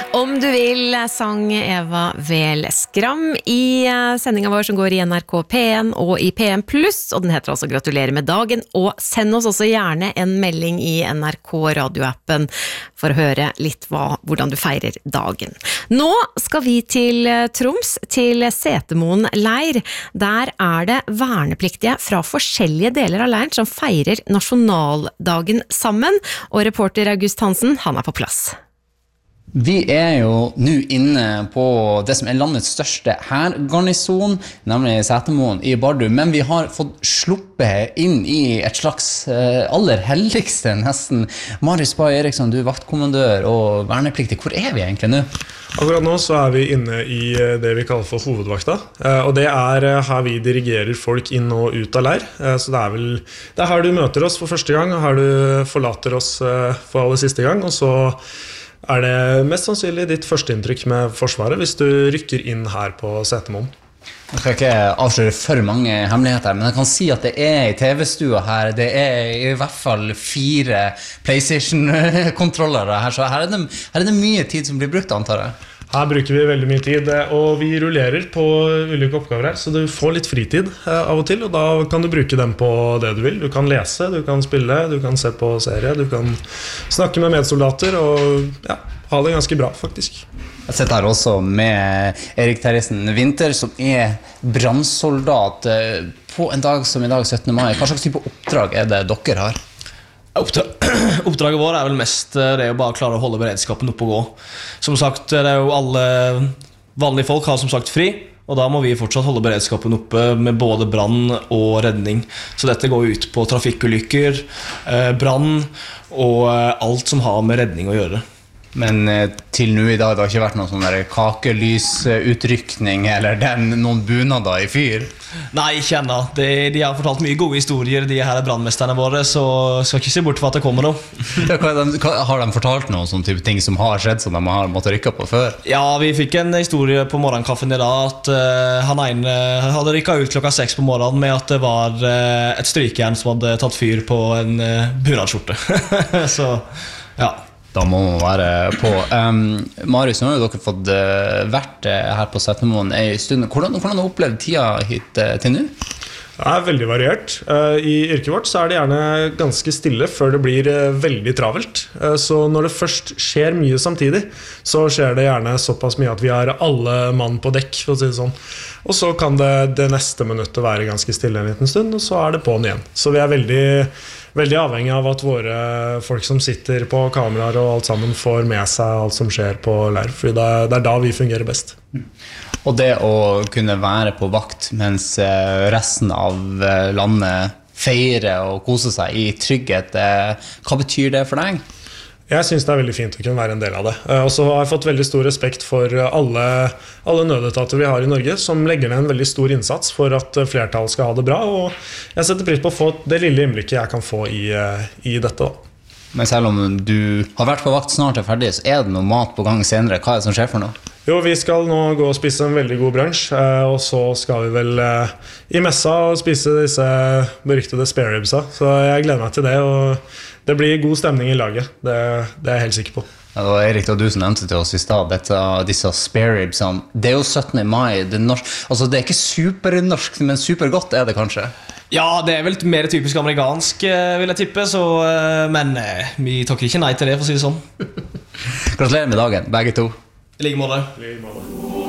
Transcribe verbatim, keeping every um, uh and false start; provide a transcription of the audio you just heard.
Om du vil, sang Eva Vel Skram i sendingen vår som går i N R K P en og i P en Pluss, og den heter altså Gratulerer med dagen, og send oss også gjerne en melding i N R K radioappen for å høre litt hva, hvordan du feirer dagen. Nå skal vi til Troms, til Setermoen leir. Der er det vernepliktige fra forskjellige deler av leiren som feirer nasjonaldagen sammen, og reporter August Hansen, han er på plass. Vi er jo nå inne på det som er landets største hergarnison, nemlig Setermoen i Bardu, men vi har fått sluppet inn i et slags aller helligste nesten. Marius Bay Eriksson, du er vaktkommandør og vernepliktig. Hvor er vi egentlig nå? Akkurat nå så er vi inne i det vi kaller for hovedvakta, og det er her vi dirigerer folk inn og ut av leir. Så det er vel, det er her du møter oss for første gang, og her du forlater oss for aller siste gang, og så er det mest sannsynlig ditt første inntrykk med Forsvaret hvis du rykker inn her på Setermoen. Jeg skal ikke avsløre for mange hemmeligheter, men jeg kan si at det er i T V-stua her, det er i hvert fall fire PlayStation-kontrollere her, så her er, det, her er det mye tid som blir brukt, antar jeg. Her bruker vi veldig mye tid, og vi rullerer på ulike oppgaver her, så du får litt fritid av og til, og da kan du bruke dem på det du vil. Du kan lese, du kan spille, du kan se på serie, du kan snakke med medsoldater, og ja, ha det ganske bra, faktisk. Jeg sitter her også med Erik Terjesen Winther, som er brannsoldat på en dag som i dag, syttende mai. Hva slags type oppdrag er det dere har? Oppdraget vårt er vel mest det å bare klare å holde beredskapen oppe og gå. Som sagt, det er jo alle vanlige folk har som sagt fri, og da må vi fortsatt holde beredskapen oppe med både brann og redning. Så dette går ut på trafikkulykker, brann og alt som har med redning å gjøre. Men til nå i dag, det har ikke vært noen sånn der kakelysutrykkning eller den, noen bunader i fyr? Nei, ikke ennå. De, de har fortalt mye gode historier, de her brannmesterne våre, så skal ikke se bort for at det kommer noe. Ja, har de fortalt noen sånne type ting som har skjedd, som de har måttet rykke på før? Ja, vi fikk en historie på morgenkaffen i dag, at uh, han ene hadde rykket ut klokka seks på morgenen med at det var uh, et strykjern som hadde tatt fyr på en uh, bunadskjorte. Så, ja. Da må man være på. Um, Marius, nå har jo dere fått uh, vært uh, her på Setermoen en stund. Hvordan, hvordan har du opplevd tida hit uh, til nå? Det er veldig variert. Uh, I yrket vårt så er det gjerne ganske stille før det blir uh, veldig travelt. Uh, så når det først skjer mye samtidig, så skjer det gjerne såpass mye at vi har alle mann på dekk, for å si det sånn. Og så kan det, det neste minuttet være ganske stille en liten stund, og så er det på'n igjen. Så vi er veldig... Veldig avhengig av at våre folk som sitter på kameraer og alt sammen får med seg alt som skjer på leir, for det er, det er da vi fungerer best. Og det å kunne være på vakt mens resten av landet feirer og koser seg i trygghet, hva betyr det for deg? Jeg synes det er veldig fint å kunne være en del av det. Og så har jeg fått veldig stor respekt for alle, alle nødetater vi har i Norge, som legger ned en veldig stor innsats for at flertallet skal ha det bra, og jeg setter pris på å få det lille innblikket jeg kan få i, i dette da. Men selv om du har vært på vakt snart er ferdig, så er det noe mat på gang senere. Hva er det som skjer for noe? Jo, vi skal nå gå og spise en veldig god brunch, og så skal vi vel i messa og spise disse beryktede spare ribsa, så jeg gleder meg til det, og det blir god stemning i laget, det, det er jeg helt sikker på. Ja, det var Erik og du som nevnte til oss i sted, dette, disse spare ribsene. Det er jo syttende mai, det er, norsk, altså det er ikke supernorsk, men supergodt er det kanskje? Ja, det er vel mer typisk amerikansk, vil jeg tippe, så, men vi takker ikke nei til det, for å si det sånn. Gratulerer med dagen, begge to. I like måte.